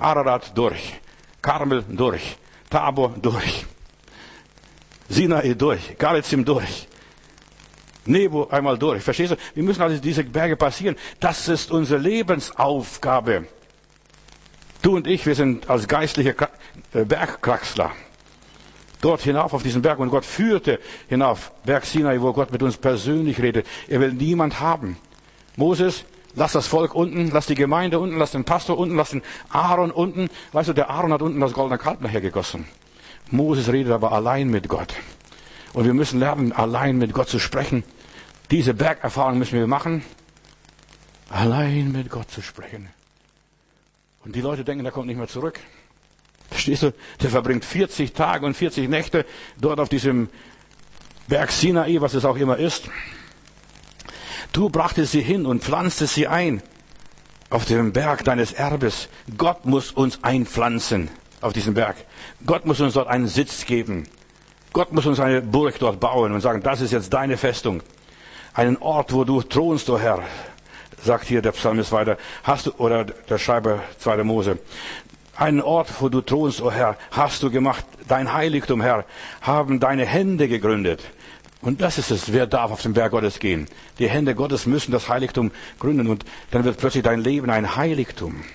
Ararat durch, Karmel durch, Tabor durch, Sinai durch, Garizim durch, Nebo einmal durch. Verstehst du? Wir müssen also diese Berge passieren. Das ist unsere Lebensaufgabe. Du und ich, wir sind als geistliche Bergkraxler dort hinauf auf diesen Berg. Und Gott führte hinauf, Berg Sinai, wo Gott mit uns persönlich redet. Er will niemand haben. Moses, lass das Volk unten, lass die Gemeinde unten, lass den Pastor unten, lass den Aaron unten. Weißt du, der Aaron hat unten das goldene Kalb nachher gegossen. Moses redet aber allein mit Gott. Und wir müssen lernen, allein mit Gott zu sprechen. Diese Bergerfahrung müssen wir machen, allein mit Gott zu sprechen. Und die Leute denken, der kommt nicht mehr zurück. Verstehst du? Der verbringt 40 Tage und 40 Nächte dort auf diesem Berg Sinai, was es auch immer ist. Du brachtest sie hin und pflanztest sie ein auf dem Berg deines Erbes. Gott muss uns einpflanzen auf diesem Berg. Gott muss uns dort einen Sitz geben. Gott muss uns eine Burg dort bauen und sagen, das ist jetzt deine Festung. Einen Ort, wo du thronst, o Herr, sagt hier der Psalmist weiter, hast du, oder der Schreiber 2. Mose, einen Ort, wo du thronst, o Herr, hast du gemacht, dein Heiligtum, Herr, haben deine Hände gegründet. Und das ist es, wer darf auf den Berg Gottes gehen? Die Hände Gottes müssen das Heiligtum gründen und dann wird plötzlich dein Leben ein Heiligtum.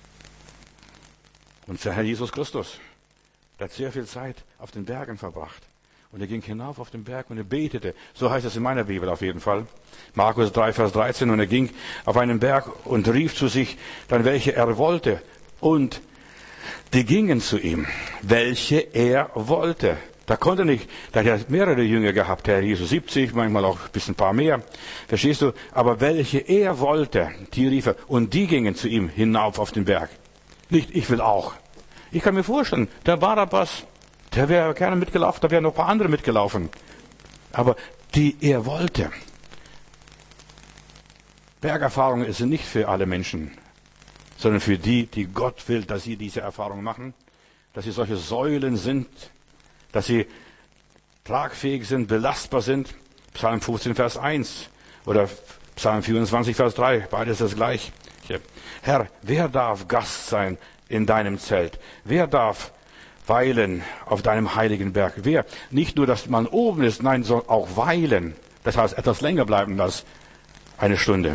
Und der Herr Jesus Christus, der hat sehr viel Zeit auf den Bergen verbracht. Und er ging hinauf auf den Berg und er betete. So heißt es in meiner Bibel auf jeden Fall. Markus 3, Vers 13. Und er ging auf einen Berg und rief zu sich dann, welche er wollte. Und die gingen zu ihm, welche er wollte. Da konnte nicht, da hat er mehrere Jünger gehabt, der Jesus 70, manchmal auch ein paar mehr. Verstehst du? Aber welche er wollte, die rief er. Und die gingen zu ihm hinauf auf den Berg. Nicht, ich will auch. Ich kann mir vorstellen, der Barabbas, der wäre gerne mitgelaufen, da wären noch ein paar andere mitgelaufen. Aber die er wollte. Bergerfahrungen sind nicht für alle Menschen, sondern für die, die Gott will, dass sie diese Erfahrung machen, dass sie solche Säulen sind, dass sie tragfähig sind, belastbar sind. Psalm 15, Vers 1 oder Psalm 24, Vers 3, beides das gleiche. Herr, wer darf Gast sein in deinem Zelt? Wer darf weilen auf deinem heiligen Berg? Wer? Nicht nur, dass man oben ist, nein, sondern auch weilen. Das heißt, etwas länger bleiben als eine Stunde.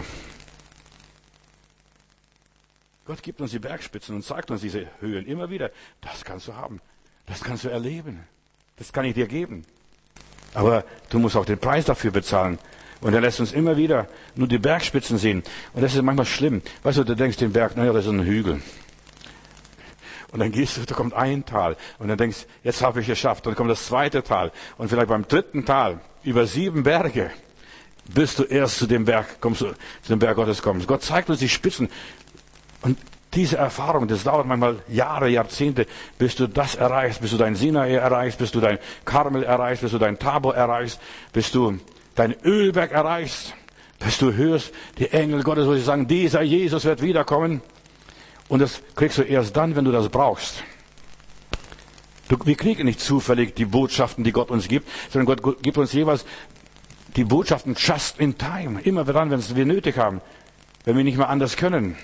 Gott gibt uns die Bergspitzen und zeigt uns diese Höhen immer wieder. Das kannst du haben. Das kannst du erleben. Das kann ich dir geben. Aber du musst auch den Preis dafür bezahlen. Und er lässt uns immer wieder nur die Bergspitzen sehen. Und das ist manchmal schlimm. Weißt du, du denkst den Berg, naja, das ist ein Hügel. Und dann gehst du, da kommt ein Tal. Und dann denkst, jetzt habe ich es geschafft. Und dann kommt das zweite Tal. Und vielleicht beim dritten Tal, über 7 Berge, bis du erst zu dem Berg kommst, zu dem Berg Gottes kommst. Gott zeigt uns die Spitzen. Und diese Erfahrung, das dauert manchmal Jahre, Jahrzehnte, bis du das erreichst, bis du dein Sinai erreichst, bis du dein Karmel erreichst, bis du dein Tabor erreichst, bis du dein Ölberg erreichst, bis du hörst, die Engel Gottes, wo sie sagen, dieser Jesus wird wiederkommen. Und das kriegst du erst dann, wenn du das brauchst. Wir kriegen nicht zufällig die Botschaften, die Gott uns gibt, sondern Gott gibt uns jeweils die Botschaften just in time. Immer dann, wenn wir nötig haben, wenn wir nicht mehr anders können.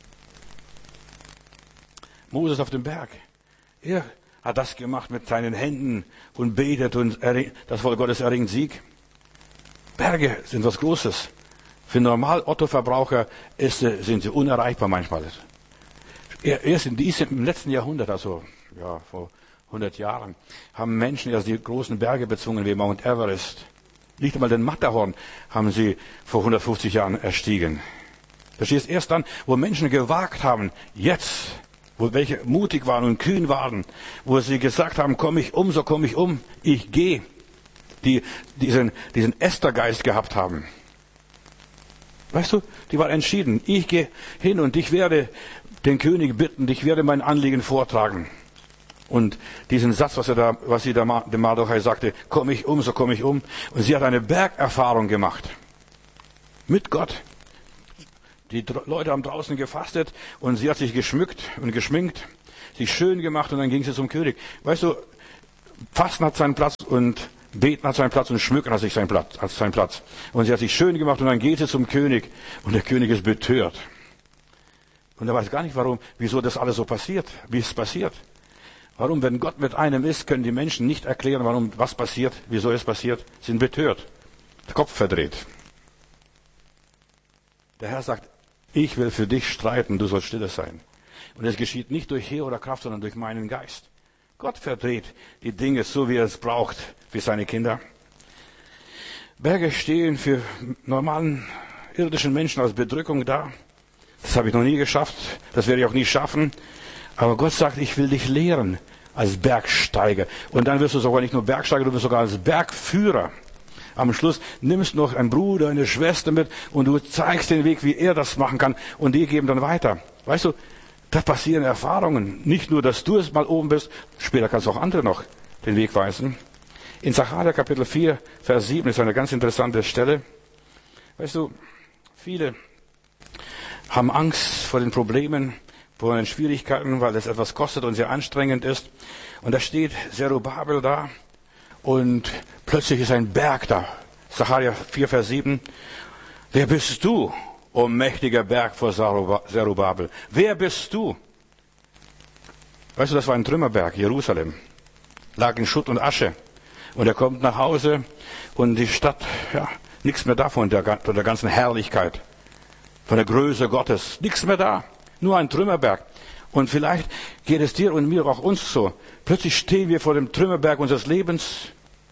Moses auf dem Berg. Er hat das gemacht mit seinen Händen und betet und das Volk Gottes erringt Sieg. Berge sind was Großes. Für normal Otto-Verbraucher sind sie unerreichbar manchmal. Erst im letzten Jahrhundert, also ja, vor 100 Jahren, haben Menschen erst die großen Berge bezwungen wie Mount Everest. Nicht einmal den Matterhorn haben sie vor 150 Jahren erstiegen. Verstehst? Erst dann, wo Menschen gewagt haben, jetzt, wo welche mutig waren und kühn waren, wo sie gesagt haben, komm ich um, so komm ich um, ich gehe, die diesen Esther-Geist gehabt haben. Weißt du, die waren entschieden, ich gehe hin und ich werde den König bitten, ich werde mein Anliegen vortragen. Und diesen Satz, was sie dem Mardochai sagte, komm ich um, so komm ich um. Und sie hat eine Bergerfahrung gemacht. Mit Gott. Die Leute haben draußen gefastet und sie hat sich geschmückt und geschminkt, sich schön gemacht und dann ging sie zum König. Weißt du, Fasten hat seinen Platz und Beten hat seinen Platz und Schmücken hat seinen Platz. Und sie hat sich schön gemacht und dann geht sie zum König und der König ist betört. Und er weiß gar nicht, wieso das alles so passiert, wie es passiert. Warum, wenn Gott mit einem ist, können die Menschen nicht erklären, was passiert, wieso es passiert, sind betört, der Kopf verdreht. Der Herr sagt, ich will für dich streiten, du sollst stille sein. Und es geschieht nicht durch Heer oder Kraft, sondern durch meinen Geist. Gott verdreht die Dinge so, wie er es braucht für seine Kinder. Berge stehen für normalen irdischen Menschen als Bedrückung da. Das habe ich noch nie geschafft, das werde ich auch nie schaffen. Aber Gott sagt, ich will dich lehren als Bergsteiger. Und dann wirst du sogar nicht nur Bergsteiger, du wirst sogar als Bergführer. Am Schluss nimmst du noch einen Bruder, eine Schwester mit und du zeigst den Weg, wie er das machen kann. Und die geben dann weiter. Weißt du, da passieren Erfahrungen. Nicht nur, dass du es mal oben bist, später kannst du auch andere noch den Weg weisen. In Sacharja Kapitel 4, Vers 7 ist eine ganz interessante Stelle. Weißt du, viele haben Angst vor den Problemen, vor den Schwierigkeiten, weil es etwas kostet und sehr anstrengend ist. Und da steht Zerubabel da und plötzlich ist ein Berg da. Sacharja 4, Vers 7. Wer bist du, o mächtiger Berg vor Zerubabel? Wer bist du? Weißt du, das war ein Trümmerberg, Jerusalem. Lag in Schutt und Asche. Und er kommt nach Hause und die Stadt, ja, nichts mehr davon, von der ganzen Herrlichkeit, von der Größe Gottes. Nichts mehr da. Nur ein Trümmerberg. Und vielleicht geht es dir und mir auch uns so. Plötzlich stehen wir vor dem Trümmerberg unseres Lebens.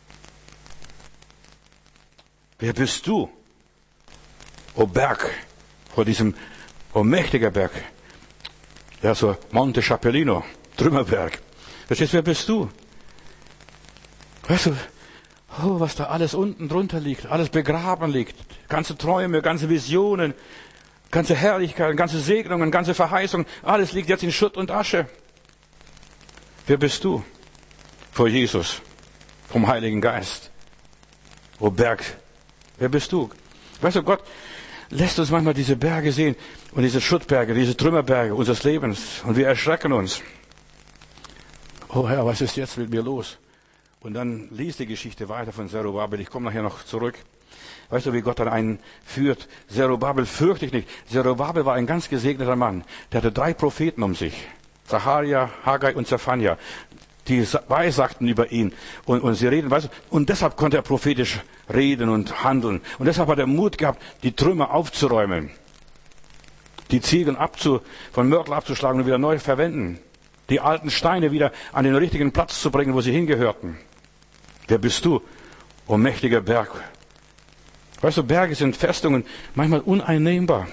Wer bist du, o Berg, o mächtiger Berg? Ja, so Monte Chapelino, Trümmerberg. Verstehst du, wer bist du? Weißt du, was da alles unten drunter liegt, alles begraben liegt. Ganze Träume, ganze Visionen, ganze Herrlichkeit, ganze Segnungen, ganze Verheißungen, alles liegt jetzt in Schutt und Asche. Wer bist du? Vor Jesus, vom Heiligen Geist. O Berg, wer bist du? Weißt du, Gott lässt uns manchmal diese Berge sehen und diese Schuttberge, diese Trümmerberge unseres Lebens und wir erschrecken uns. Oh Herr, was ist jetzt mit mir los? Und dann liest die Geschichte weiter von Zerubabel. Ich komme nachher noch zurück. Weißt du, wie Gott dann einen führt? Zerubabel fürchte ich nicht. Zerubabel war ein ganz gesegneter Mann. Der hatte 3 Propheten um sich. Zacharja, Haggai und Zephania. Die weissagten über ihn. Und sie reden, weißt du, und deshalb konnte er prophetisch reden und handeln. Und deshalb hat er Mut gehabt, die Trümmer aufzuräumen. Die Ziegel von Mörtel abzuschlagen und wieder neu verwenden. Die alten Steine wieder an den richtigen Platz zu bringen, wo sie hingehörten. Wer bist du, o mächtiger Berg? Weißt du, Berge sind Festungen, manchmal uneinnehmbar.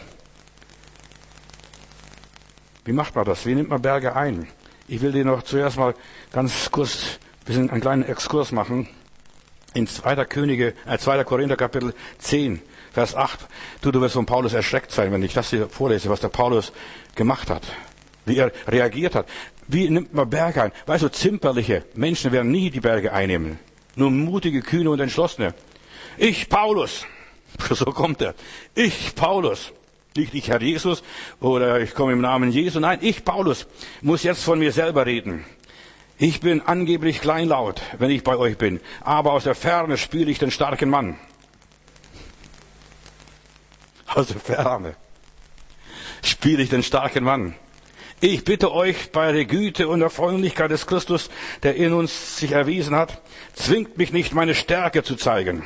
Wie macht man das? Wie nimmt man Berge ein? Ich will dir noch zuerst mal ganz kurz einen kleinen Exkurs machen. In 2. Korinther Kapitel 10, Vers 8. Du wirst von Paulus erschreckt sein, wenn ich das hier vorlese, was der Paulus gemacht hat. Wie er reagiert hat. Wie nimmt man Berge ein? Weißt du, zimperliche Menschen werden nie die Berge einnehmen. Nur mutige, kühne und entschlossene. Ich, Paulus. So kommt er. Ich, Paulus. Nicht ich, Herr Jesus, oder ich komme im Namen Jesu. Nein, ich, Paulus, muss jetzt von mir selber reden. Ich bin angeblich kleinlaut, wenn ich bei euch bin. Aber aus der Ferne spiele ich den starken Mann. Aus der Ferne spiele ich den starken Mann. Ich bitte euch bei der Güte und der Freundlichkeit des Christus, der in uns sich erwiesen hat, zwingt mich nicht, meine Stärke zu zeigen.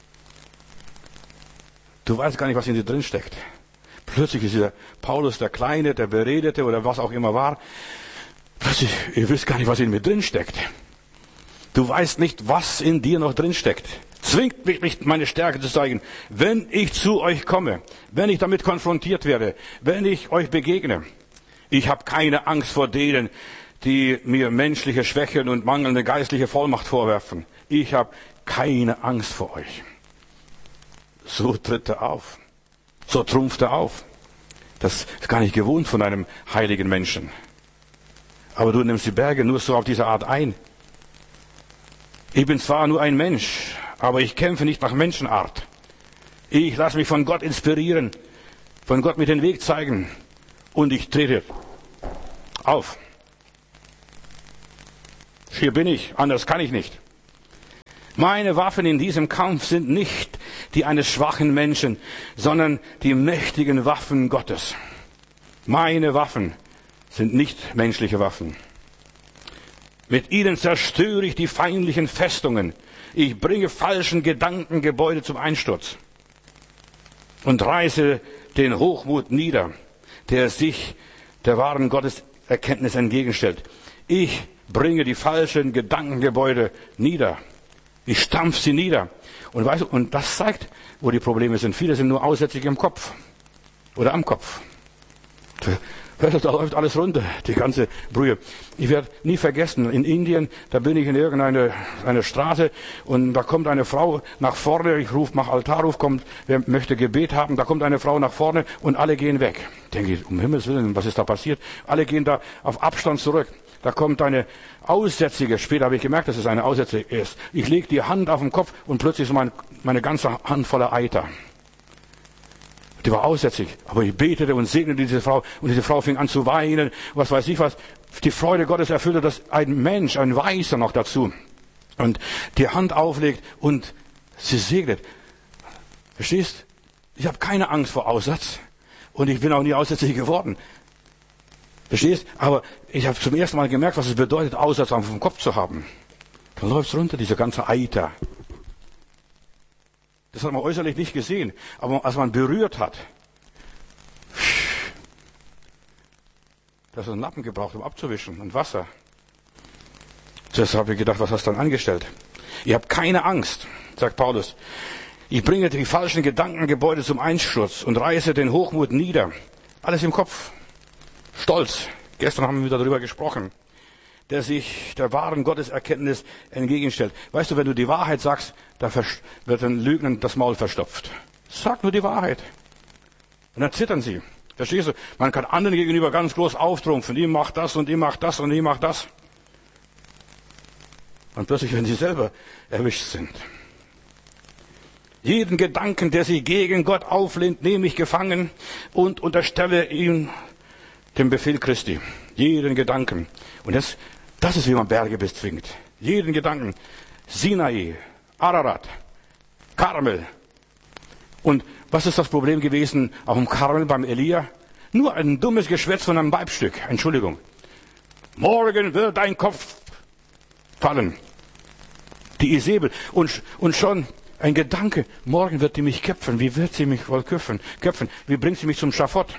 Du weißt gar nicht, was in dir drin steckt. Plötzlich ist dieser Paulus, der Kleine, der Beredete oder was auch immer war. Plötzlich, ihr wisst gar nicht, was in mir drin steckt. Du weißt nicht, was in dir noch drin steckt. Zwingt mich nicht, meine Stärke zu zeigen. Wenn ich zu euch komme, wenn ich damit konfrontiert werde, wenn ich euch begegne. Ich habe keine Angst vor denen, die mir menschliche Schwächen und mangelnde geistliche Vollmacht vorwerfen. Ich habe keine Angst vor euch. So tritt er auf. So trumpft er auf. Das ist gar nicht gewohnt von einem heiligen Menschen. Aber du nimmst die Berge nur so auf diese Art ein. Ich bin zwar nur ein Mensch, aber ich kämpfe nicht nach Menschenart. Ich lasse mich von Gott inspirieren, von Gott mir den Weg zeigen. Und ich trete auf. Hier bin ich, anders kann ich nicht. Meine Waffen in diesem Kampf sind nicht die eines schwachen Menschen, sondern die mächtigen Waffen Gottes. Meine Waffen sind nicht menschliche Waffen. Mit ihnen zerstöre ich die feindlichen Festungen. Ich bringe falschen Gedankengebäude zum Einsturz und reiße den Hochmut nieder, der sich der wahren Gotteserkenntnis entgegenstellt. Ich bringe die falschen Gedankengebäude nieder. Ich stampf sie nieder. Und weißt du, und das zeigt, wo die Probleme sind. Viele sind nur aussätzig im Kopf oder am Kopf. Da läuft alles runter, die ganze Brühe. Ich werde nie vergessen, in Indien, da bin ich in eine Straße und da kommt eine Frau nach vorne, ich mache Altarruf, wer möchte Gebet haben, da kommt eine Frau nach vorne und alle gehen weg. Denke ich, um Himmels Willen, was ist da passiert? Alle gehen da auf Abstand zurück. Da kommt eine Aussätzige, später habe ich gemerkt, dass es eine Aussätzige ist. Ich lege die Hand auf den Kopf und plötzlich ist meine ganze Hand voller Eiter. Die war aussätzig, aber ich betete und segnete diese Frau und diese Frau fing an zu weinen, was weiß ich was. Die Freude Gottes erfüllte, dass ein Mensch, ein Weißer noch dazu, und die Hand auflegt und sie segnet. Verstehst? Ich habe keine Angst vor Aussatz und ich bin auch nie aussätzig geworden. Verstehst? Aber ich habe zum ersten Mal gemerkt, was es bedeutet, Aussatz auf dem Kopf zu haben. Dann läuft's runter, dieser ganze Eiter. Das hat man äußerlich nicht gesehen, aber als man berührt hat, das ist ein Lappen gebraucht, um abzuwischen und Wasser. Das habe ich gedacht, was hast du dann angestellt? Ihr habt keine Angst, sagt Paulus. Ich bringe die falschen Gedankengebäude zum Einsturz und reiße den Hochmut nieder. Alles im Kopf. Stolz. Gestern haben wir wieder darüber gesprochen. Der sich der wahren Gotteserkenntnis entgegenstellt. Weißt du, wenn du die Wahrheit sagst, da wird den Lügnern das Maul verstopft. Sag nur die Wahrheit. Und dann zittern sie. Verstehst du? Man kann anderen gegenüber ganz groß auftrumpfen. Die macht das und die macht das und die macht das. Und plötzlich, wenn sie selber erwischt sind. Jeden Gedanken, der sich gegen Gott auflehnt, nehme ich gefangen und unterstelle ihm dem Befehl Christi. Jeden Gedanken. Und das ist, wie man Berge bezwingt. Jeden Gedanken. Sinai, Ararat, Karmel. Und was ist das Problem gewesen auf dem Karmel beim Elia? Nur ein dummes Geschwätz von einem Weibstück. Entschuldigung. Morgen wird dein Kopf fallen. Die Isabel. Und schon ein Gedanke. Morgen wird die mich köpfen. Wie wird sie mich wohl köpfen? Wie bringt sie mich zum Schafott?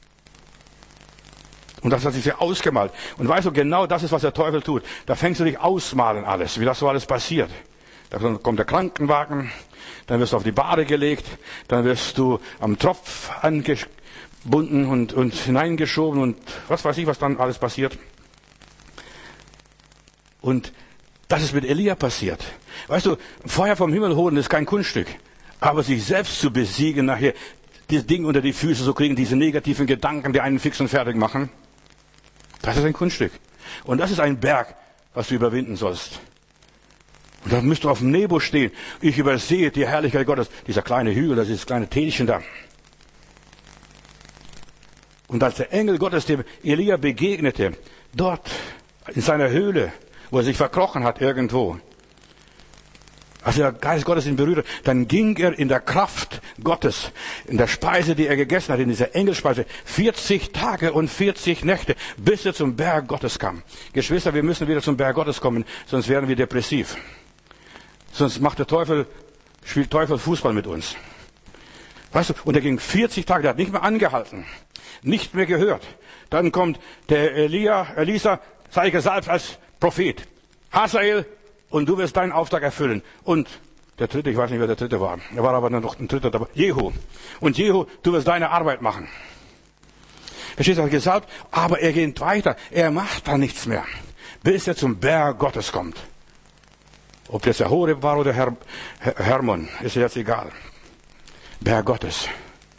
Und das hat sich ja ausgemalt. Und weißt du, genau das ist, was der Teufel tut. Da fängst du dich ausmalen alles, wie das so alles passiert. Da kommt der Krankenwagen, dann wirst du auf die Bade gelegt, dann wirst du am Tropf angebunden und hineingeschoben und was weiß ich, was dann alles passiert. Und das ist mit Elia passiert. Weißt du, Feuer vom Himmel holen ist kein Kunststück. Aber sich selbst zu besiegen, nachher dieses Ding unter die Füße zu kriegen, diese negativen Gedanken, die einen fix und fertig machen, das ist ein Kunststück. Und das ist ein Berg, was du überwinden sollst. Und da müsst du auf dem Nebo stehen. Ich übersehe die Herrlichkeit Gottes. Dieser kleine Hügel, das ist das kleine Tälchen da. Und als der Engel Gottes dem Elia begegnete, dort in seiner Höhle, wo er sich verkrochen hat irgendwo, als der Geist Gottes ihn berührte, dann ging er in der Kraft Gottes, in der Speise, die er gegessen hat, in dieser Engelspeise, 40 Tage und 40 Nächte, bis er zum Berg Gottes kam. Geschwister, wir müssen wieder zum Berg Gottes kommen, sonst werden wir depressiv. Sonst spielt Teufel Fußball mit uns. Weißt du, und er ging 40 Tage, der hat nicht mehr angehalten, nicht mehr gehört. Dann kommt der Elisa, sei gesalbt als Prophet. Hazael, und du wirst deinen Auftrag erfüllen. Und der dritte, ich weiß nicht, wer der dritte war. Er war aber noch ein dritter dabei. Jehu. Und Jehu, du wirst deine Arbeit machen. Verstehst du, er hat gesalbt, aber er geht weiter. Er macht da nichts mehr. Bis er zum Berg Gottes kommt. Ob das der Horeb war oder Hermon, ist jetzt egal. Berg Gottes.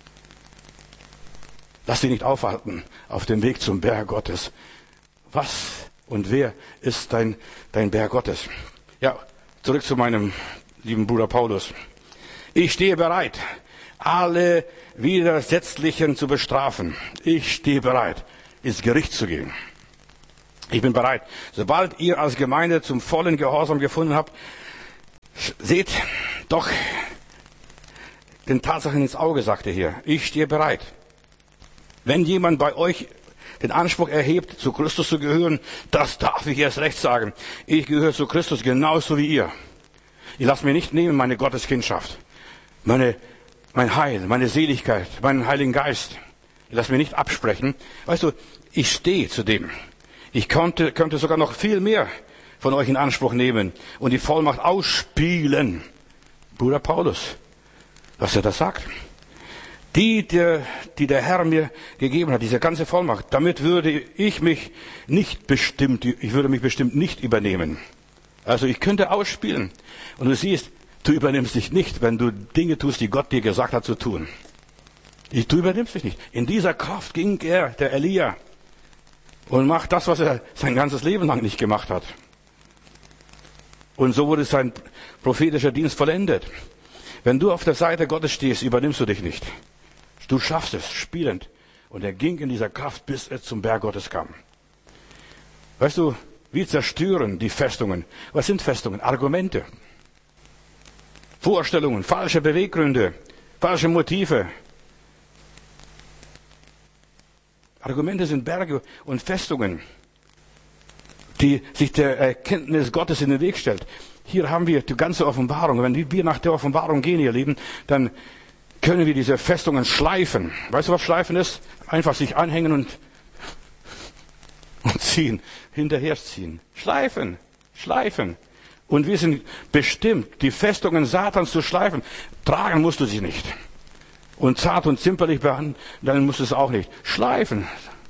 Lass dich nicht aufhalten auf dem Weg zum Berg Gottes. Was und wer ist dein Berg Gottes? Ja, zurück zu meinem lieben Bruder Paulus. Ich stehe bereit, alle Widersetzlichen zu bestrafen. Ich stehe bereit, ins Gericht zu gehen. Ich bin bereit. Sobald ihr als Gemeinde zum vollen Gehorsam gefunden habt, seht doch den Tatsachen ins Auge, sagt er hier. Ich stehe bereit. Wenn jemand bei euch den Anspruch erhebt, zu Christus zu gehören, das darf ich erst recht sagen. Ich gehöre zu Christus genauso wie ihr. Ich lasse mir nicht nehmen, meine Gotteskindschaft, mein Heil, meine Seligkeit, meinen Heiligen Geist. Ich lasse mir nicht absprechen. Weißt du, ich stehe zu dem. Ich könnte sogar noch viel mehr von euch in Anspruch nehmen und die Vollmacht ausspielen. Bruder Paulus, was er da sagt. Die der Herr mir gegeben hat, diese ganze Vollmacht, damit würde ich mich bestimmt nicht übernehmen. Also ich könnte ausspielen. Und du siehst, du übernimmst dich nicht, wenn du Dinge tust, die Gott dir gesagt hat zu tun. Du übernimmst dich nicht. In dieser Kraft ging der Elia, und macht das, was er sein ganzes Leben lang nicht gemacht hat. Und so wurde sein prophetischer Dienst vollendet. Wenn du auf der Seite Gottes stehst, übernimmst du dich nicht. Du schaffst es, spielend. Und er ging in dieser Kraft, bis er zum Berg Gottes kam. Weißt du, wir zerstören die Festungen. Was sind Festungen? Argumente. Vorstellungen, falsche Beweggründe, falsche Motive. Argumente sind Berge und Festungen, die sich der Erkenntnis Gottes in den Weg stellt. Hier haben wir die ganze Offenbarung. Wenn wir nach der Offenbarung gehen, ihr Lieben, dann können wir diese Festungen schleifen. Weißt du, was schleifen ist? Einfach sich anhängen und ziehen, hinterherziehen. Schleifen. Und wir sind bestimmt, die Festungen Satans zu schleifen. Tragen musst du sie nicht. Und zart und zimperlich behandeln, dann musst du es auch nicht. Schleifen.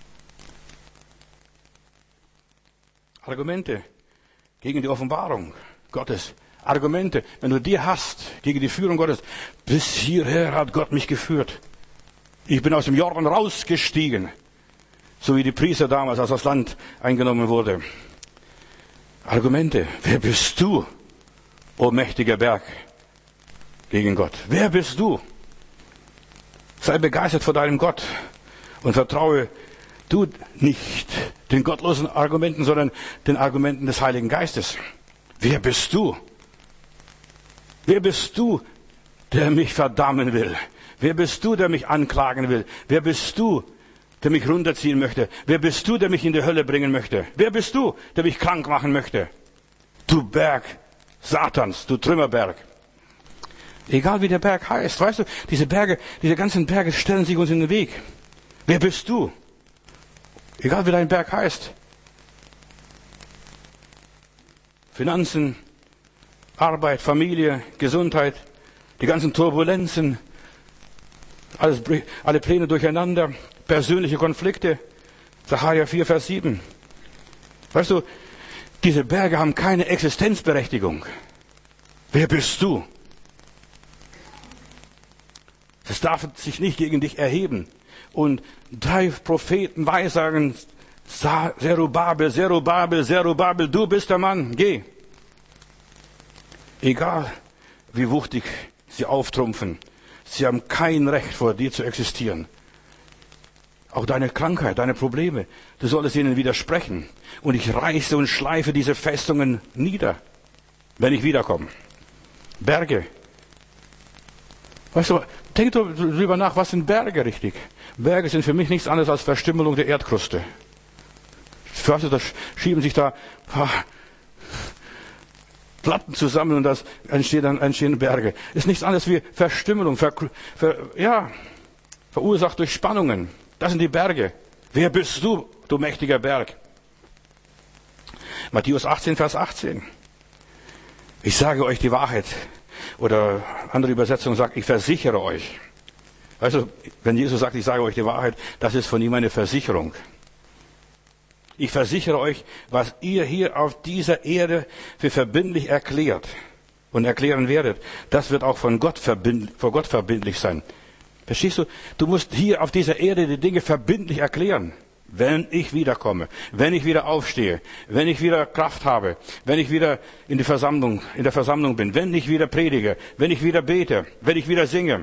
Argumente gegen die Offenbarung Gottes. Argumente, wenn du die hast gegen die Führung Gottes. Bis hierher hat Gott mich geführt. Ich bin aus dem Jordan rausgestiegen. So wie die Priester damals, als das Land eingenommen wurde. Argumente. Wer bist du, o mächtiger Berg, gegen Gott? Wer bist du? Sei begeistert vor deinem Gott und vertraue du nicht den gottlosen Argumenten, sondern den Argumenten des Heiligen Geistes. Wer bist du? Wer bist du, der mich verdammen will? Wer bist du, der mich anklagen will? Wer bist du, der mich runterziehen möchte? Wer bist du, der mich in die Hölle bringen möchte? Wer bist du, der mich krank machen möchte? Du Berg Satans, du Trümmerberg. Egal wie der Berg heißt, weißt du, diese ganzen Berge stellen sich uns in den Weg. Wer bist du? Egal wie dein Berg heißt. Finanzen, Arbeit, Familie, Gesundheit, die ganzen Turbulenzen, alle Pläne durcheinander, persönliche Konflikte. Sacharja 4, Vers 7. Weißt du, diese Berge haben keine Existenzberechtigung. Wer bist du? Das darf sich nicht gegen dich erheben. Und 3 Propheten weissagen, Zerubabel, Zerubabel, Zerubabel, du bist der Mann, geh. Egal, wie wuchtig sie auftrumpfen, sie haben kein Recht, vor dir zu existieren. Auch deine Krankheit, deine Probleme, du solltest ihnen widersprechen. Und ich reiße und schleife diese Festungen nieder, wenn ich wiederkomme. Berge. Weißt du, denk drüber nach, was sind Berge richtig? Berge sind für mich nichts anderes als Verstümmelung der Erdkruste. Weißt du, da schieben sich da Platten zusammen und das entstehen Berge. Ist nichts anderes wie Verstümmelung, verursacht durch Spannungen. Das sind die Berge. Wer bist du, du mächtiger Berg? Matthäus 18, Vers 18. Ich sage euch die Wahrheit. Oder andere Übersetzung sagt, ich versichere euch. Also, wenn Jesus sagt, ich sage euch die Wahrheit, das ist von ihm eine Versicherung. Ich versichere euch, was ihr hier auf dieser Erde für verbindlich erklärt und erklären werdet, das wird auch vor Gott verbindlich sein. Verstehst du? Du musst hier auf dieser Erde die Dinge verbindlich erklären. Wenn ich wiederkomme, wenn ich wieder aufstehe, wenn ich wieder Kraft habe, wenn ich wieder in der Versammlung bin, wenn ich wieder predige, wenn ich wieder bete, wenn ich wieder singe.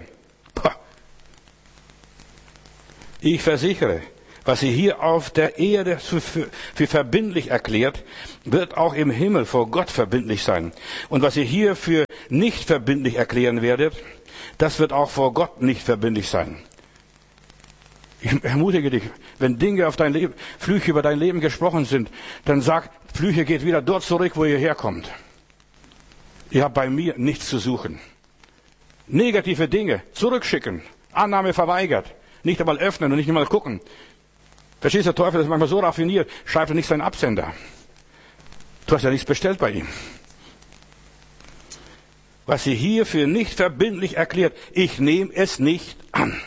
Ich versichere, was ihr hier auf der Erde für verbindlich erklärt, wird auch im Himmel vor Gott verbindlich sein. Und was ihr hier für nicht verbindlich erklären werdet, das wird auch vor Gott nicht verbindlich sein. Ich ermutige dich, wenn Dinge auf dein Leben, Flüche über dein Leben gesprochen sind, dann sag, Flüche geht wieder dort zurück, wo ihr herkommt. Ihr habt bei mir nichts zu suchen. Negative Dinge zurückschicken, Annahme verweigert, nicht einmal öffnen und nicht einmal gucken. Verstehst du, der Teufel ist manchmal so raffiniert, schreibt er nicht seinen Absender. Du hast ja nichts bestellt bei ihm. Was sie hier für nicht verbindlich erklärt, ich nehme es nicht an.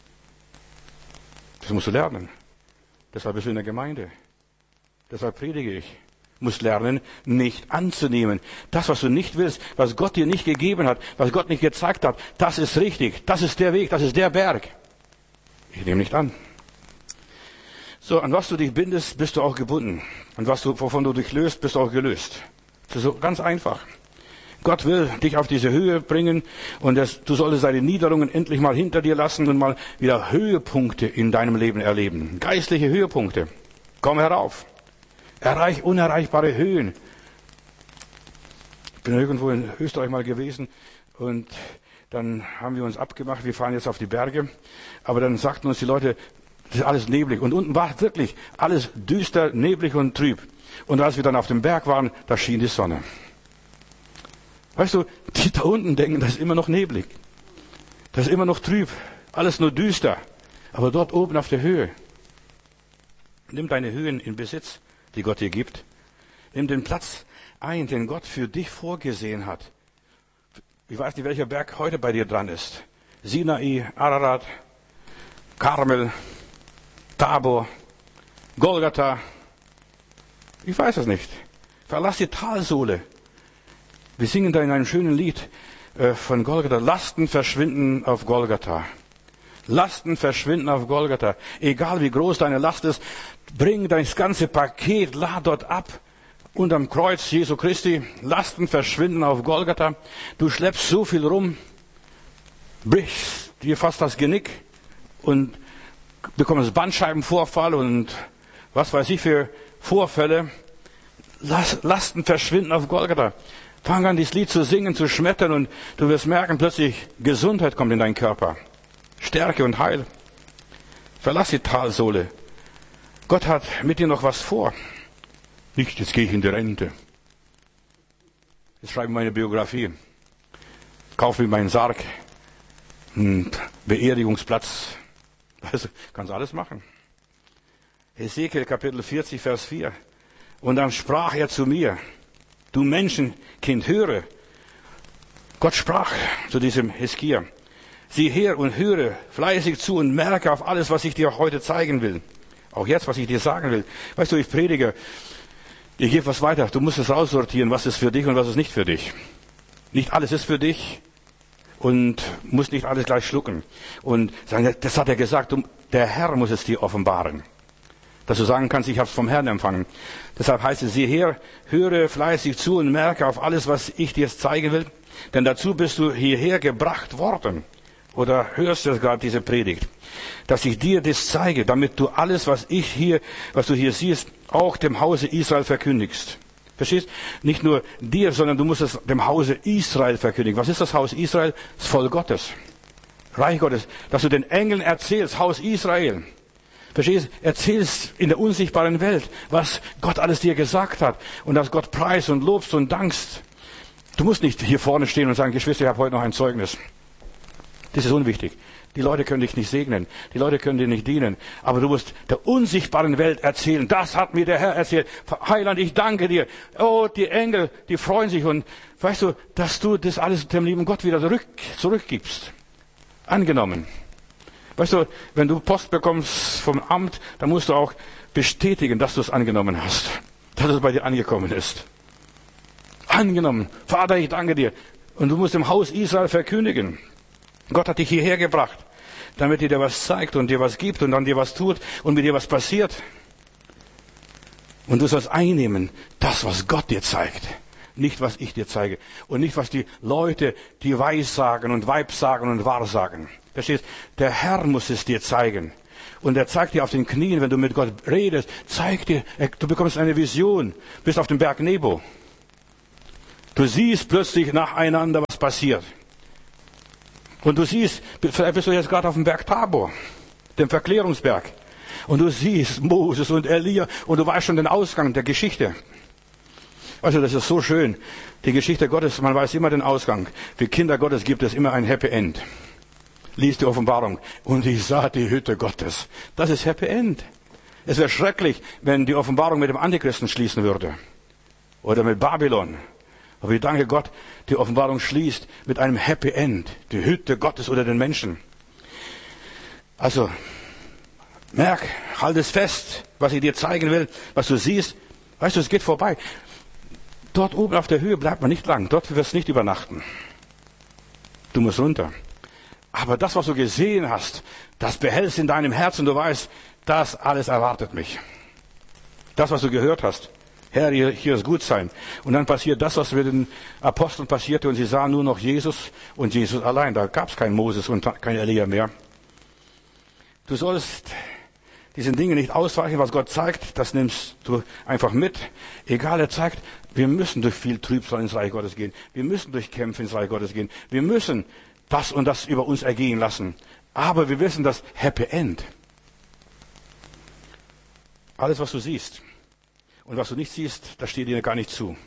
Das musst du lernen. Deshalb bist du in der Gemeinde. Deshalb predige ich. Du musst lernen, nicht anzunehmen. Das, was du nicht willst, was Gott dir nicht gegeben hat, was Gott nicht gezeigt hat, das ist richtig. Das ist der Weg, das ist der Berg. Ich nehme nicht an. So, an was du dich bindest, bist du auch gebunden. Und wovon du dich löst, bist du auch gelöst. Das ist so ganz einfach. Gott will dich auf diese Höhe bringen und du solltest deine Niederungen endlich mal hinter dir lassen und mal wieder Höhepunkte in deinem Leben erleben. Geistliche Höhepunkte. Komm herauf. Erreich unerreichbare Höhen. Ich bin irgendwo in Österreich mal gewesen und dann haben wir uns abgemacht, wir fahren jetzt auf die Berge. Aber dann sagten uns die Leute, das ist alles neblig. Und unten war wirklich alles düster, neblig und trüb. Und als wir dann auf dem Berg waren, da schien die Sonne. Weißt du, die da unten denken, das ist immer noch neblig. Das ist immer noch trüb. Alles nur düster. Aber dort oben auf der Höhe. Nimm deine Höhen in Besitz, die Gott dir gibt. Nimm den Platz ein, den Gott für dich vorgesehen hat. Ich weiß nicht, welcher Berg heute bei dir dran ist. Sinai, Ararat, Karmel, Tabor, Golgatha. Ich weiß es nicht. Verlass die Talsohle. Wir singen da in einem schönen Lied von Golgatha. Lasten verschwinden auf Golgatha. Lasten verschwinden auf Golgatha. Egal wie groß deine Last ist, bring dein ganze Paket, lad dort ab. Unterm Kreuz Jesu Christi. Lasten verschwinden auf Golgatha. Du schleppst so viel rum, brichst dir fast das Genick und bekommst Bandscheibenvorfall und was weiß ich für Vorfälle. Lasten verschwinden auf Golgatha. Fang an, dieses Lied zu singen, zu schmettern und du wirst merken, plötzlich Gesundheit kommt in deinen Körper. Stärke und Heil. Verlass die Talsohle. Gott hat mit dir noch was vor. Nicht, jetzt gehe ich in die Rente. Jetzt schreibe ich meine Biografie. Kaufe mir meinen Sarg. Einen Beerdigungsplatz. Also, kannst alles machen. Hesekiel Kapitel 40, Vers 4. Und dann sprach er zu mir, du Menschenkind, höre. Gott sprach zu diesem Hiskia. Sieh her und höre fleißig zu und merke auf alles, was ich dir heute zeigen will. Auch jetzt, was ich dir sagen will. Weißt du, ich predige, ich gebe was weiter. Du musst es aussortieren, was ist für dich und was ist nicht für dich. Nicht alles ist für dich und musst nicht alles gleich schlucken. Und sagen, das hat er gesagt, der Herr muss es dir offenbaren. Dass du sagen kannst, ich habe es vom Herrn empfangen. Deshalb heißt es, sieh her, höre fleißig zu und merke auf alles, was ich dir zeigen will. Denn dazu bist du hierher gebracht worden. Oder hörst du gerade diese Predigt? Dass ich dir das zeige, damit du alles, was du hier siehst, auch dem Hause Israel verkündigst. Verstehst? Nicht nur dir, sondern du musst es dem Hause Israel verkündigen. Was ist das Haus Israel? Das Volk Gottes. Reich Gottes. Dass du den Engeln erzählst, Haus Israel. Verstehst? Erzählst in der unsichtbaren Welt, was Gott alles dir gesagt hat. Und dass Gott preist und lobst und dankst. Du musst nicht hier vorne stehen und sagen, Geschwister, ich habe heute noch ein Zeugnis. Das ist unwichtig. Die Leute können dich nicht segnen. Die Leute können dir nicht dienen. Aber du musst der unsichtbaren Welt erzählen. Das hat mir der Herr erzählt. Heiland, ich danke dir. Oh, die Engel, die freuen sich. Und weißt du, dass du das alles dem lieben Gott wieder zurückgibst. Angenommen. Weißt du, wenn du Post bekommst vom Amt, dann musst du auch bestätigen, dass du es angenommen hast. Dass es bei dir angekommen ist. Angenommen. Vater, ich danke dir. Und du musst im Haus Israel verkündigen. Gott hat dich hierher gebracht, damit er dir was zeigt und dir was gibt und dann dir was tut und mit dir was passiert. Und du sollst einnehmen, das, was Gott dir zeigt. Nicht, was ich dir zeige. Und nicht, was die Leute, die Weissagen und Weibsagen und Wahrsagen. Verstehst? Der Herr muss es dir zeigen. Und er zeigt dir auf den Knien, wenn du mit Gott redest, zeigt dir, du bekommst eine Vision, bist auf dem Berg Nebo. Du siehst plötzlich nacheinander, was passiert. Und du siehst, vielleicht bist du jetzt gerade auf dem Berg Tabor. dem Verklärungsberg. Und du siehst Moses und Elia und du weißt schon den Ausgang der Geschichte. Also das ist so schön. Die Geschichte Gottes, man weiß immer den Ausgang. Für Kinder Gottes gibt es immer ein Happy End. Lies die Offenbarung. Und ich sah die Hütte Gottes. Das ist Happy End. Es wäre schrecklich, wenn die Offenbarung mit dem Antichristen schließen würde. Oder mit Babylon. Aber ich danke Gott, die Offenbarung schließt mit einem Happy End. Die Hütte Gottes oder den Menschen. Also, merk, halt es fest, was ich dir zeigen will, was du siehst. Weißt du, es geht vorbei. Dort oben auf der Höhe bleibt man nicht lang. Dort wirst du nicht übernachten. Du musst runter. Aber das, was du gesehen hast, das behältst in deinem Herzen. Du weißt, das alles erwartet mich. Das, was du gehört hast. Herr, hier ist gut sein. Und dann passiert das, was mit den Aposteln passierte. Und sie sahen nur noch Jesus und Jesus allein. Da gab es keinen Moses und kein Elia mehr. Du sollst diesen Dingen nicht ausweichen, was Gott zeigt, das nimmst du einfach mit. Egal, er zeigt, wir müssen durch viel Trübsal ins Reich Gottes gehen. Wir müssen durch Kämpfe ins Reich Gottes gehen. Wir müssen das und das über uns ergehen lassen. Aber wir wissen das Happy End. Alles, was du siehst und was du nicht siehst, das steht dir gar nicht zu.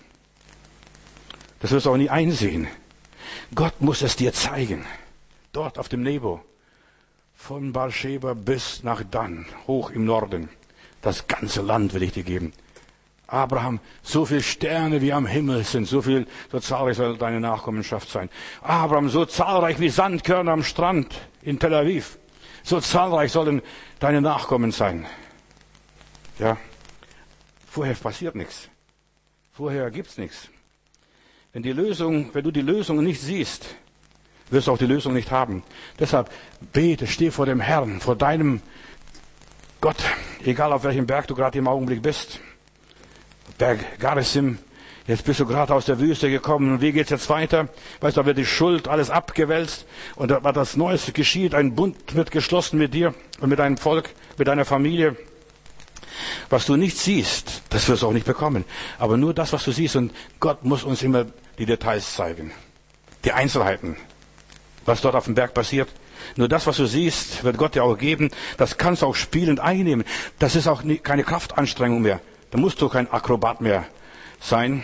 Das wirst du auch nie einsehen. Gott muss es dir zeigen. Dort auf dem Nebo. Von Beersheba bis nach Dan, hoch im Norden. Das ganze Land will ich dir geben. Abraham, so viele Sterne wie am Himmel sind, so zahlreich soll deine Nachkommenschaft sein. Abraham, so zahlreich wie Sandkörner am Strand in Tel Aviv. So zahlreich sollen deine Nachkommen sein. Ja, vorher passiert nichts. Vorher gibt's nichts. Wenn du die Lösung nicht siehst, wirst du auch die Lösung nicht haben. Deshalb bete, steh vor dem Herrn, vor deinem Gott, egal auf welchem Berg du gerade im Augenblick bist. Berg Garizim, jetzt bist du gerade aus der Wüste gekommen und wie geht's jetzt weiter? Weißt du, da wird die Schuld alles abgewälzt und da das Neues geschieht, ein Bund wird geschlossen mit dir und mit deinem Volk, mit deiner Familie. Was du nicht siehst, das wirst du auch nicht bekommen. Aber nur das, was du siehst, und Gott muss uns immer die Details zeigen. Die Einzelheiten. Was dort auf dem Berg passiert. Nur das, was du siehst, wird Gott dir auch geben. Das kannst du auch spielend einnehmen. Das ist auch keine Kraftanstrengung mehr. Da musst du kein Akrobat mehr sein.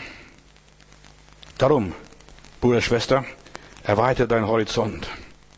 Darum, Bruder, Schwester, erweitere deinen Horizont.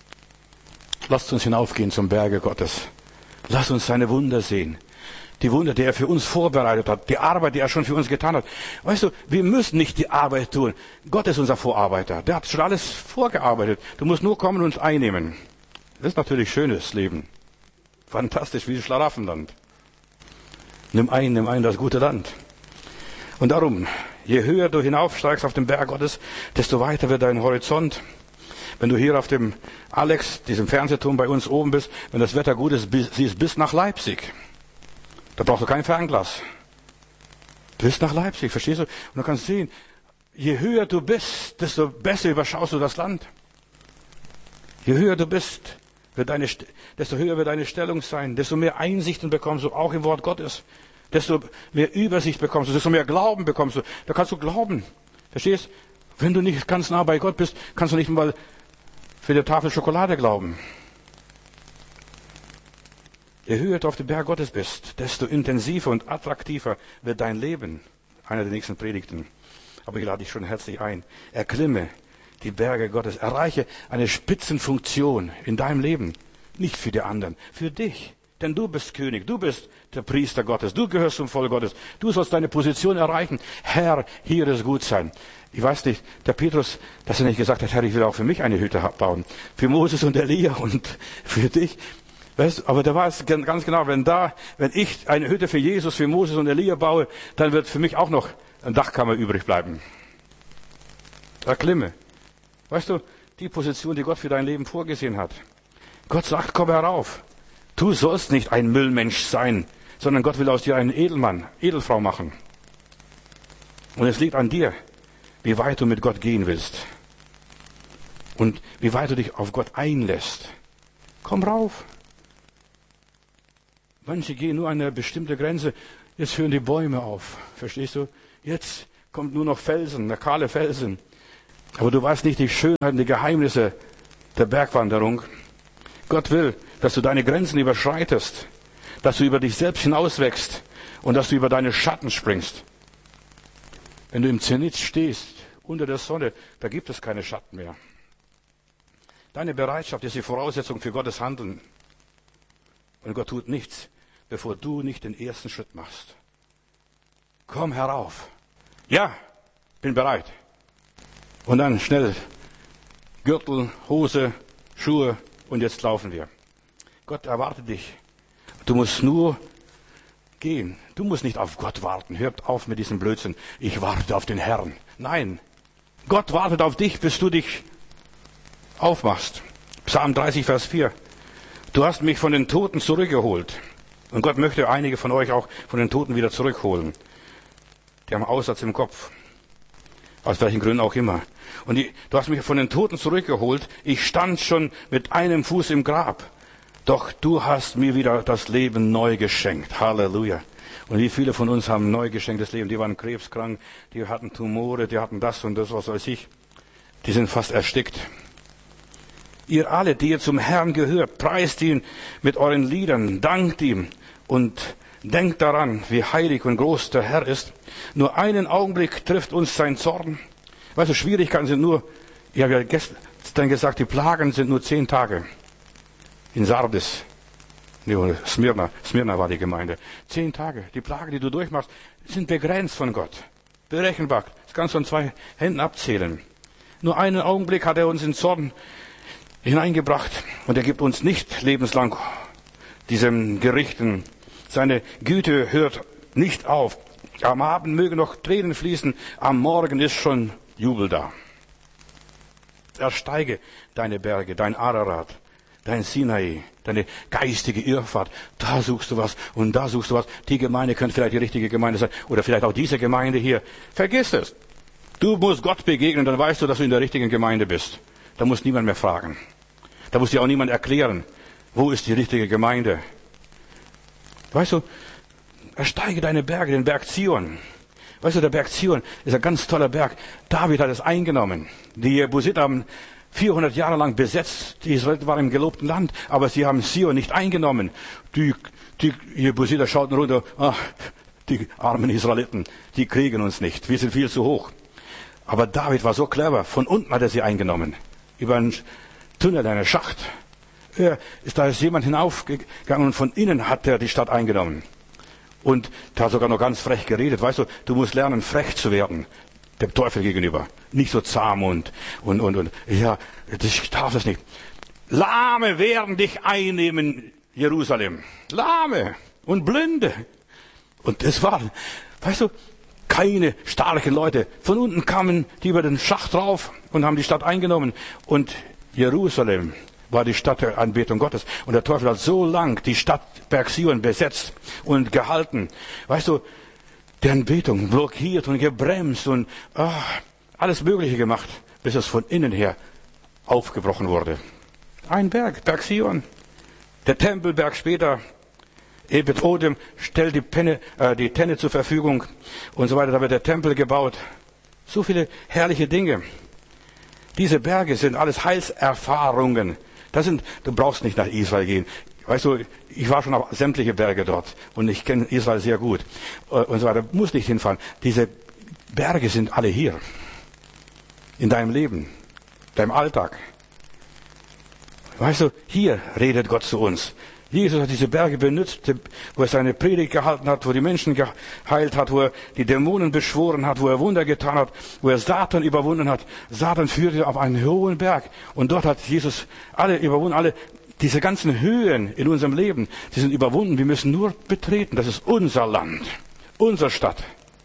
Lasst uns hinaufgehen zum Berge Gottes. Lasst uns seine Wunder sehen. Die Wunder, die er für uns vorbereitet hat. Die Arbeit, die er schon für uns getan hat. Weißt du, wir müssen nicht die Arbeit tun. Gott ist unser Vorarbeiter. Der hat schon alles vorgearbeitet. Du musst nur kommen und uns einnehmen. Das ist natürlich schönes Leben. Fantastisch, wie Schlaraffenland. Nimm ein das gute Land. Und darum, je höher du hinaufsteigst auf den Berg Gottes, desto weiter wird dein Horizont. Wenn du hier auf dem Alex, diesem Fernsehturm bei uns oben bist, wenn das Wetter gut ist, siehst bis nach Leipzig. Da brauchst du kein Fernglas. Bis nach Leipzig, verstehst du? Und du kannst sehen, je höher du bist, desto besser überschaust du das Land. Je höher du bist, desto höher wird deine Stellung sein, desto mehr Einsichten bekommst du, auch im Wort Gottes. Desto mehr Übersicht bekommst du, desto mehr Glauben bekommst du. Da kannst du glauben. Verstehst? Wenn du nicht ganz nah bei Gott bist, kannst du nicht mal für eine Tafel Schokolade glauben. Je höher du auf dem Berg Gottes bist, desto intensiver und attraktiver wird dein Leben. Einer der nächsten Predigten. Aber ich lade dich schon herzlich ein. Erklimme die Berge Gottes. Erreiche eine Spitzenfunktion in deinem Leben. Nicht für die anderen, für dich. Denn du bist König, du bist der Priester Gottes, du gehörst zum Volk Gottes. Du sollst deine Position erreichen. Herr, hier ist gut sein. Ich weiß nicht, der Petrus, dass er nicht gesagt hat, Herr, ich will auch für mich eine Hütte bauen. Für Moses und Elia und für dich. Weißt du, aber da war es ganz genau, wenn ich eine Hütte für Jesus, für Moses und Elia baue, dann wird für mich auch noch eine Dachkammer übrig bleiben. Erklimme. Weißt du, die Position, die Gott für dein Leben vorgesehen hat. Gott sagt, komm herauf. Du sollst nicht ein Müllmensch sein, sondern Gott will aus dir einen Edelmann, Edelfrau machen. Und es liegt an dir, wie weit du mit Gott gehen willst. Und wie weit du dich auf Gott einlässt. Komm rauf. Manche gehen nur an eine bestimmte Grenze. Jetzt hören die Bäume auf. Verstehst du? Jetzt kommt nur noch Felsen, der kahle Felsen. Aber du weißt nicht die Schönheit und die Geheimnisse der Bergwanderung. Gott will, dass du deine Grenzen überschreitest, dass du über dich selbst hinauswächst und dass du über deine Schatten springst. Wenn du im Zenit stehst, unter der Sonne, da gibt es keine Schatten mehr. Deine Bereitschaft ist die Voraussetzung für Gottes Handeln. Und Gott tut nichts, bevor du nicht den ersten Schritt machst. Komm herauf. Ja, bin bereit. Und dann schnell Gürtel, Hose, Schuhe und jetzt laufen wir. Gott erwartet dich. Du musst nur gehen. Du musst nicht auf Gott warten. Hört auf mit diesem Blödsinn. Ich warte auf den Herrn. Nein, Gott wartet auf dich, bis du dich aufmachst. Psalm 30, Vers 4. Du hast mich von den Toten zurückgeholt. Und Gott möchte einige von euch auch von den Toten wieder zurückholen. Die haben Aussatz im Kopf. Aus welchen Gründen auch immer. Und du hast mich von den Toten zurückgeholt. Ich stand schon mit einem Fuß im Grab. Doch du hast mir wieder das Leben neu geschenkt. Halleluja. Und wie viele von uns haben neu geschenktes Leben? Die waren krebskrank, die hatten Tumore, die hatten das und das, was weiß ich. Die sind fast erstickt. Ihr alle, die ihr zum Herrn gehört, preist ihn mit euren Liedern, dankt ihm und denkt daran, wie heilig und groß der Herr ist. Nur einen Augenblick trifft uns sein Zorn. Weißt du, Schwierigkeiten sind nur, ich habe ja gestern gesagt, die Plagen sind nur 10 Tage. In Sardis, Smyrna war die Gemeinde. 10 Tage. Die Plagen, die du durchmachst, sind begrenzt von Gott. Berechenbar. Das kannst du an 2 Händen abzählen. Nur einen Augenblick hat er uns in Zorn hineingebracht und er gibt uns nicht lebenslang diesem Gerichten. Seine Güte hört nicht auf. Am Abend mögen noch Tränen fließen, am Morgen ist schon Jubel da. Ersteige deine Berge, dein Ararat, dein Sinai, deine geistige Irrfahrt. Da suchst du was und da suchst du was. Die Gemeinde könnte vielleicht die richtige Gemeinde sein oder vielleicht auch diese Gemeinde hier. Vergiss es. Du musst Gott begegnen, dann weißt du, dass du in der richtigen Gemeinde bist. Da muss niemand mehr fragen. Da muss dir auch niemand erklären, wo ist die richtige Gemeinde. Weißt du, ersteige deine Berge, den Berg Zion. Weißt du, der Berg Zion ist ein ganz toller Berg. David hat es eingenommen. Die Jebusiter haben 400 Jahre lang besetzt. Die Israeliten waren im gelobten Land, aber sie haben Zion nicht eingenommen. Die Jebusiter schauten runter, ach, die armen Israeliten, die kriegen uns nicht. Wir sind viel zu hoch. Aber David war so clever. Von unten hat er sie eingenommen. Über einen Tunnel, einen Schacht. Da ist jemand hinaufgegangen und von innen hat er die Stadt eingenommen. Und da hat sogar noch ganz frech geredet. Weißt du, du musst lernen, frech zu werden. Dem Teufel gegenüber. Nicht so zahm und. Ja, ich darf das nicht. Lahme werden dich einnehmen, Jerusalem. Lahme und Blinde. Und das war, weißt du, keine starken Leute. Von unten kamen die über den Schacht rauf und haben die Stadt eingenommen. Und Jerusalem war die Stadt der Anbetung Gottes. Und der Teufel hat so lang die Stadt Berg Zion besetzt und gehalten. Weißt du, die Anbetung blockiert und gebremst und alles Mögliche gemacht, bis es von innen her aufgebrochen wurde. Ein Berg, Berg Zion. Der Tempelberg später, Ebed Odem stellt die Tenne zur Verfügung und so weiter. Da wird der Tempel gebaut. So viele herrliche Dinge. Diese Berge sind alles Heilserfahrungen. Du brauchst nicht nach Israel gehen. Weißt du, ich war schon auf sämtliche Berge dort und ich kenne Israel sehr gut und so weiter. Du musst nicht hinfahren. Diese Berge sind alle hier. In deinem Leben, deinem Alltag. Weißt du, hier redet Gott zu uns. Jesus hat diese Berge benutzt, wo er seine Predigt gehalten hat, wo die Menschen geheilt hat, wo er die Dämonen beschworen hat, wo er Wunder getan hat, wo er Satan überwunden hat. Satan führte auf einen hohen Berg und dort hat Jesus alle überwunden, diese ganzen Höhen in unserem Leben, die sind überwunden. Wir müssen nur betreten. Das ist unser Land, unsere Stadt.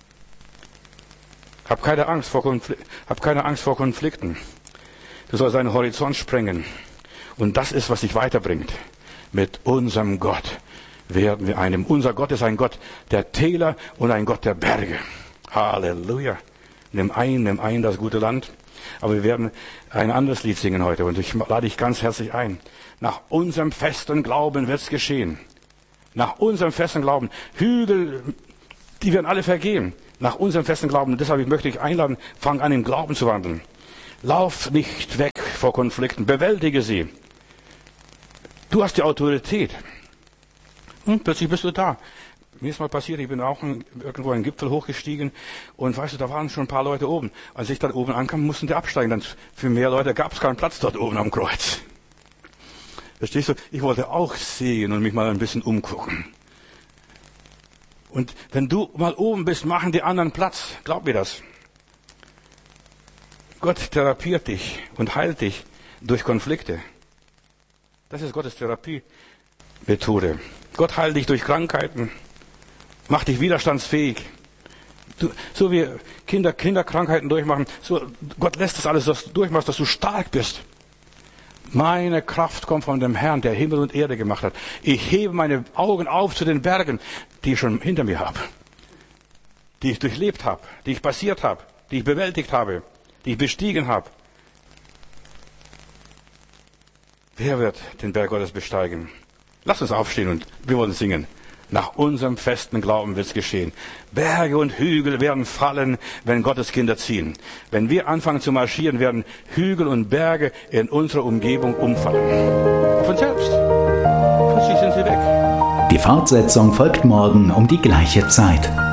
Hab keine Angst vor Konflikten. Du sollst deinen Horizont sprengen. Und das ist, was dich weiterbringt. Mit unserem Gott werden wir einem. Unser Gott ist ein Gott der Täler und ein Gott der Berge. Halleluja. Nimm ein das gute Land. Aber wir werden ein anderes Lied singen heute. Und ich lade dich ganz herzlich ein. Nach unserem festen Glauben wird's geschehen. Nach unserem festen Glauben. Hügel, die werden alle vergehen. Nach unserem festen Glauben. Und deshalb möchte ich einladen, fang an, im Glauben zu wandeln. Lauf nicht weg vor Konflikten. Bewältige sie. Du hast die Autorität. Und plötzlich bist du da. Mir ist mal passiert, ich bin auch irgendwo einen Gipfel hochgestiegen und weißt du, da waren schon ein paar Leute oben. Als ich dann oben ankam, mussten die absteigen. Dann für mehr Leute gab es keinen Platz dort oben am Kreuz. Verstehst du? Ich wollte auch sehen und mich mal ein bisschen umgucken. Und wenn du mal oben bist, machen die anderen Platz. Glaub mir das. Gott therapiert dich und heilt dich durch Konflikte. Das ist Gottes Therapiemethode. Gott heilt dich durch Krankheiten, macht dich widerstandsfähig. So wie Kinder Krankheiten durchmachen, so Gott lässt das alles, dass du durchmachst, dass du stark bist. Meine Kraft kommt von dem Herrn, der Himmel und Erde gemacht hat. Ich hebe meine Augen auf zu den Bergen, die ich schon hinter mir habe, die ich durchlebt habe, die ich passiert habe, die ich bewältigt habe, die ich bestiegen habe. Wer wird den Berg Gottes besteigen? Lass uns aufstehen und wir wollen singen. Nach unserem festen Glauben wird es geschehen. Berge und Hügel werden fallen, wenn Gottes Kinder ziehen. Wenn wir anfangen zu marschieren, werden Hügel und Berge in unserer Umgebung umfallen. Von selbst. Plötzlich sind sie weg. Die Fortsetzung folgt morgen um die gleiche Zeit.